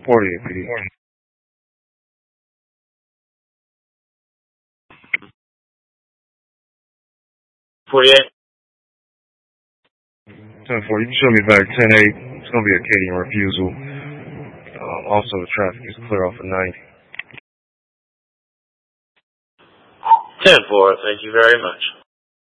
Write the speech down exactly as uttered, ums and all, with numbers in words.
forty-eight, P D. forty-eight. ten four, you can show me back ten eight. It's going to be a Acadian refusal. Uh, also, the traffic is clear off of ninety. ten four, thank you very much.